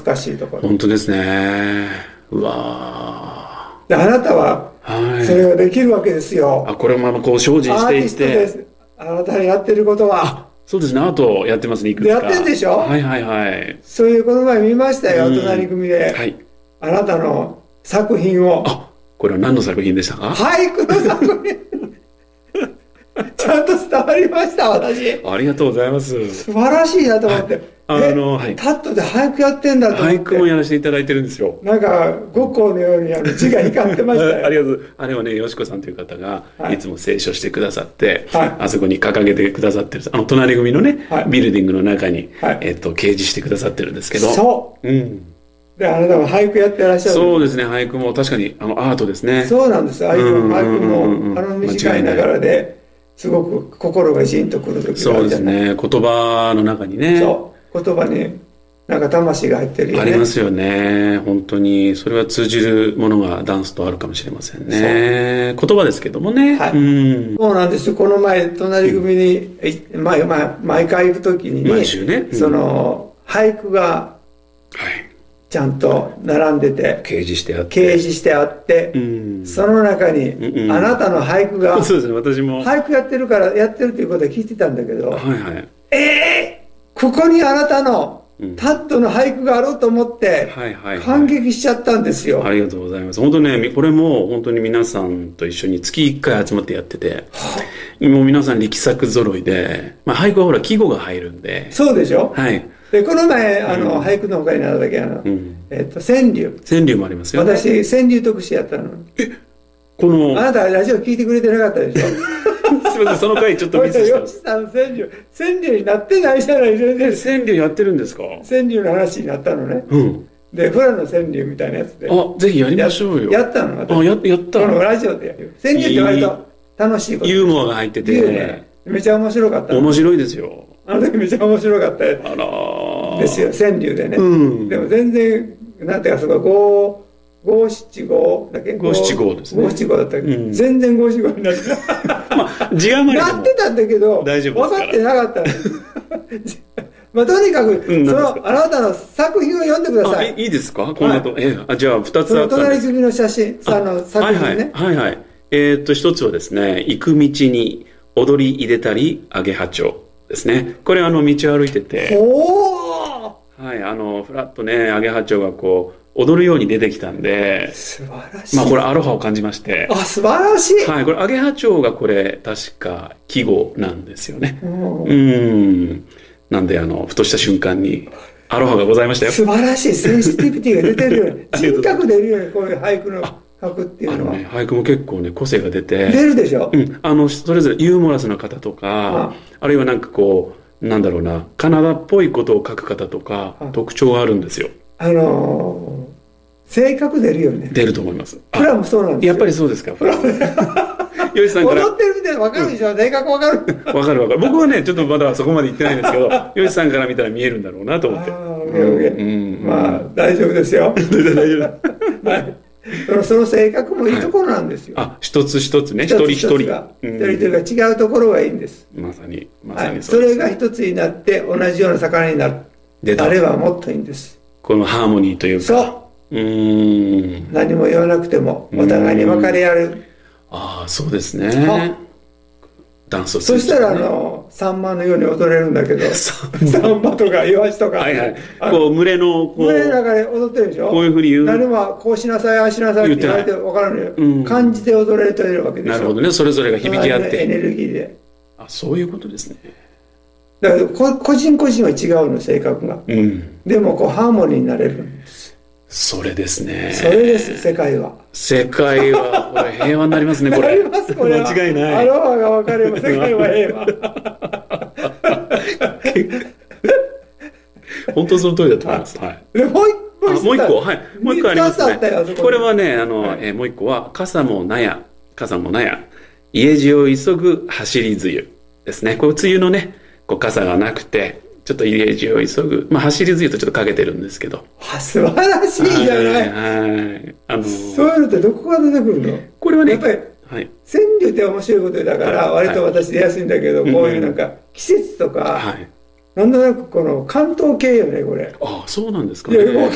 難しいところ。 本当ですね。うわで、あなたはそれができるわけですよ。 これもこう精進していって。アーティストです。 あなたがやってることは。 そうですね。アートやってますね、いくつか。 やってるでしょ。 はいはいはい。 そういうこの前見ましたよ、隣組で。 はい。 あなたの作品を。 これは何の作品でしたか？ 俳句の作品。ちゃんと伝わりました、私。 ありがとうございます。 素晴らしいなと思って。タットで俳句やってんだと思って。 俳句もやらせていただいてるんですよ。 なんか五光のように字が光ってましたよ。 ありがとう。あれはね、よしこさんという方がいつも清書してくださって、あそこに掲げてくださってる、隣組のね、ビルディングの中に、掲示してくださってるんですけど。 そう。で、あなたも俳句やってらっしゃる。 そうですね、俳句も確かにアートですね。 そうなんです。俳句も短いながらで、すごく心がジンとくる時があるじゃない。 そうですね、言葉の中にね。 言葉になんか魂が入ってるよね。 ありますよね。本当にそれは通じるものがダンスとあるかもしれませんね。言葉ですけどもね。 そうなんです。この前隣組に、毎回行く時に毎週ね、 その俳句がちゃんと並んでて、 掲示してあって、 その中にあなたの俳句が、 そうですね、私も俳句やってるということは聞いてたんだけど、 はいここにあなたのタットの俳句があろうと思って感激しちゃったんですよ。 ありがとうございます。本当ね、これも本当に皆さんと一緒に月1回集まってやってて、もう皆さん力作揃いで、俳句はほら季語が入るんで。 そうでしょ。 はい。 でこの前俳句の他になるだけ川柳。 川柳もありますよね。 私川柳特集やったの。あなたラジオ聞いてくれてなかったでしょ。 すみません、その回ちょっとミスした。 吉さん川柳になってないじゃないですか。 川柳やってるんですか？ 川柳の話になったのね。でフラの川柳みたいなやつで。 ぜひやりましょうよ。 やったの。 やったこのラジオでやる。川柳って割と楽しいこと。 ユーモアが入ってて。 めちゃ面白かった。 面白いですよ。 あの時めちゃ面白かったですよ、川柳でね。でも全然なんていうかすごい五七五だっけ？ 五七五ですね。 五七五だったけど、全然五七五になってた。 字余りでもなってたんだけど、 大丈夫分かってなかった。とにかく、あなたの作品を読んでください。 いいですか？こんなと。じゃあ2つあったんです。 その隣組の写真、作品ね。 一つはですね、行く道に踊り入れたり、アゲハチョウですね。これ道を歩いてて。フラッとね、アゲハチョウがこう、踊るように出てきたんで、 素晴らしい。 これアロハを感じまして。 素晴らしい。 これアゲハチョウがこれ、確か季語なんですよね。なんで、ふとした瞬間に、アロハがございましたよ。 素晴らしい。センシティビティが出てるよね。人格出るよね、こういう俳句の書くっていうのは。 俳句も結構ね、個性が出て。 出るでしょ。 それぞれユーモラスな方とか、あるいはなんかこう、なんだろうな、カナダっぽいことを書く方とか、特徴があるんですよ。 性格出るよね。 出ると思います。 フラもそうなんですよ。 やっぱりそうですか。よしさんから。 踊ってるみたいな分かるでしょ。性格分かる。 分かる。僕はね、ちょっとまだそこまで言ってないんですけど、よしさんから見たら見えるんだろうなと思って。 大丈夫ですよ。大丈夫。その性格もいいところなんですよ。 一つ一つね、一人一人。 一人というか違うところがいいんです。 まさにそれが一つになって同じような魚になればもっといいんです。 このハーモニーというか。 そう。何も言わなくてもお互いに分かり合う。 そうですね。ダンスをする。 そしたらサンマのように踊れるんだけど、サンマとかイワシとか、 こう群れの中で踊ってるでしょ。 こういうふうに言う。 何もこうしなさいああしなさいって言われて分からないよ。感じて踊れてるわけでしょ。 なるほどね。それぞれが響き合って。 エネルギーで。 そういうことですね。 だから個人個人は違うの、性格が。でもハーモニーになれるんです。 それですね。 それです、世界は。 世界はこれ平和になりますね、これ。 なります、これは。 間違いない。 アロハが分かれば世界は平和。 本当その通りだと思います。 でもう一個、 もう一個ありますね。これはね、もう一個は、傘も納屋、家路を急ぐ走り梅雨ですね。これ梅雨のね、傘がなくて、ちょっと家路を急ぐ。走り梅雨とちょっとかけてるんですけど。 素晴らしいじゃない。そういうのってどこから出てくるの？ これはね、 やっぱり、川柳って面白いことだから、割と私出やすいんだけど、こういうなんか、季節とか、なんとなくこの関東系よね、これ。 そうなんですかね。